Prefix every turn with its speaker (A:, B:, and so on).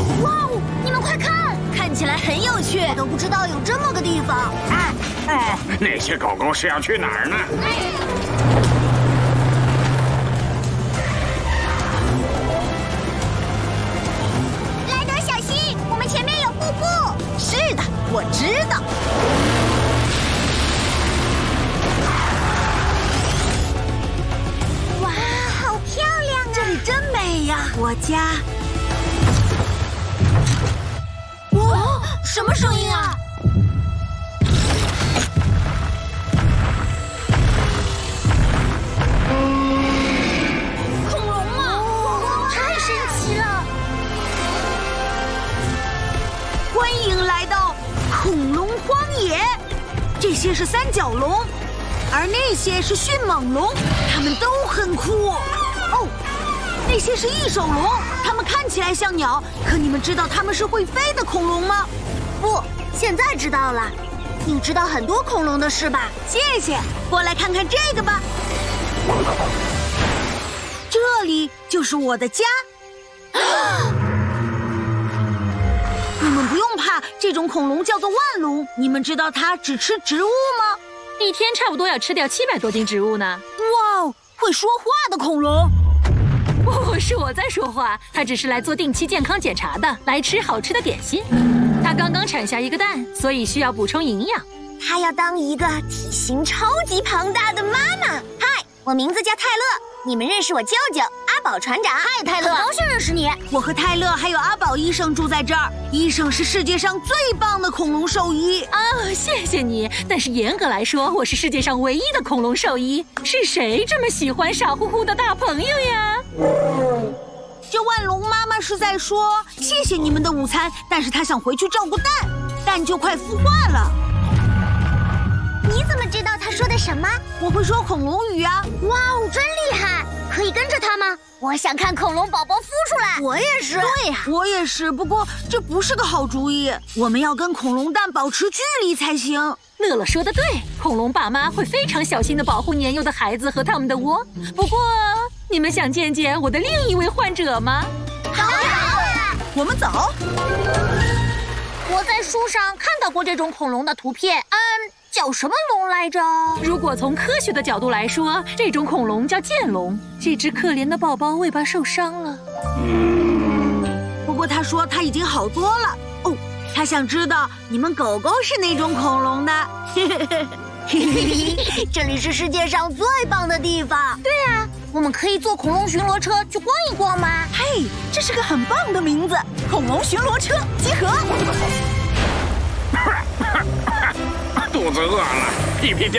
A: 哇哦，你们快看，看起来很有趣，我都不知道有这么个地方。
B: 那些狗狗是要去哪儿呢？
A: 莱德，小心，我们前面有瀑布。是的，我知道。哇，好漂亮啊！
C: 这里真美呀，我家。哇，
A: 什么声音啊？恐龙吗？太神奇了！
C: 欢迎来到恐龙荒野。这些是三角龙，而那些是迅猛龙，它们都很酷。哦，那些是翼手龙，它们看起来像鸟，可你们知道它们是会飞的恐龙吗？
A: 不，现在知道了。你知道很多恐龙的事吧？
C: 谢谢，过来看看这个吧。这里就是我的家。你们不用怕，这种恐龙叫做腕龙。你们知道它只吃植物吗？
D: 一天差不多要吃掉700多斤植物呢。
C: 哇哦，会说话的恐龙！
D: 不是我在说话，它只是来做定期健康检查的，来吃好吃的点心。它刚刚产下一个蛋，所以需要补充营养。
A: 它要当一个体型超级庞大的妈妈。嗨，我名字叫泰勒，你们认识我舅舅阿宝船长。嗨，泰勒，很高兴认识你。
C: 我和泰勒还有阿宝医生住在这儿。医生是世界上最棒的恐龙兽医
D: 啊！谢谢你，但是严格来说，我是世界上唯一的恐龙兽医。是谁这么喜欢傻乎乎的大朋友呀？
C: 这腕龙妈妈是在说谢谢你们的午餐，但是她想回去照顾蛋，蛋就快孵化了。
A: 你怎么知道她说的什么？
C: 我会说恐龙语啊！
A: 哇哦，真厉害！可以跟着她吗？我想看恐龙宝宝孵出来。我也是。
C: 对呀，我也是。不过这不是个好主意，我们要跟恐龙蛋保持距离才行。
D: 乐乐说的对，恐龙爸妈会非常小心地保护年幼的孩子和他们的窝。不过，你们想见见我的另一位患者吗？
A: 好啊！
C: 我们走。
A: 我在书上看到过这种恐龙的图片，叫什么龙来着？
D: 如果从科学的角度来说，这种恐龙叫剑龙。这只可怜的宝宝尾巴受伤了。
C: 不过他说他已经好多了。哦，他想知道你们狗狗是哪种恐龙的。
A: 这里是世界上最棒的地方。对啊，我们可以坐恐龙巡逻车去逛一逛吗？
C: 嘿，这是个很棒的名字，恐龙巡逻车集合。
B: 肚子饿了，屁屁